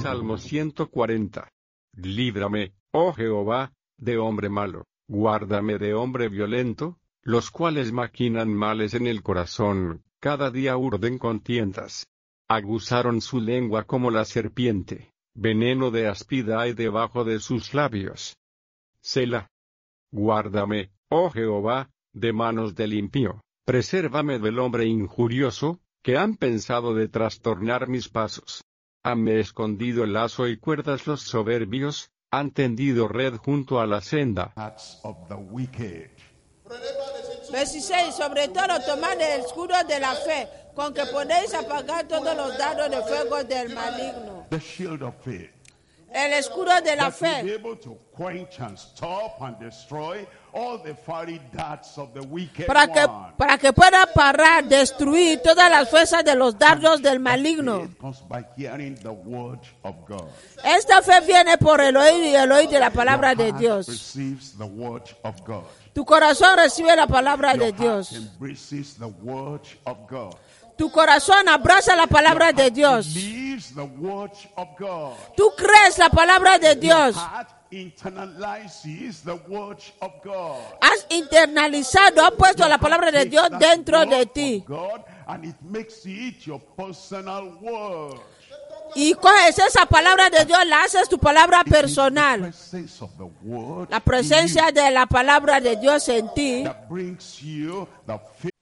Salmo 140. Líbrame, oh Jehová, de hombre malo, guárdame de hombre violento, los cuales maquinan males en el corazón, cada día urden contiendas. Aguzaron su lengua como la serpiente, veneno de áspida hay debajo de sus labios. Selah. Guárdame, oh Jehová, de manos del impío, presérvame del hombre injurioso, que han pensado de trastornar mis pasos. Hanme escondido el lazo y cuerdas los soberbios, han tendido red junto a la senda. 16. Sobre todo tomad el escudo de la fe, con que podéis apagar todos los dardos de fuego del maligno. The shield of faith. El escudo de la That will be fe, able to quench and stop and destroy all the fiery darts of the wicked one. para que pueda parar, destruir todas las fuerzas de los dardos del maligno. Faith comes by hearing the word of God. Esta fe viene por el oír y el oír de la palabra Your de heart Dios. receives the word of God. Tu corazón recibe la palabra de Your heart Dios. embraces the word of God. Tu corazón abraza la palabra de Dios. Believes the word of God. Tú crees la palabra de Dios. Heart internalizes the word of God. Has internalizado, has puesto la palabra de Dios Take that dentro word de of ti. God, and it makes it your personal word. Y coges esa palabra de Dios, la haces tu palabra personal. Presence of the word La presencia de la palabra de Dios en ti that brings you the